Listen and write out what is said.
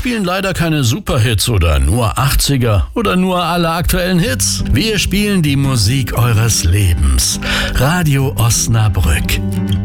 spielen leider keine Superhits oder nur 80er oder nur alle aktuellen Hits. Wir spielen die Musik eures Lebens. Radio Osnabrück.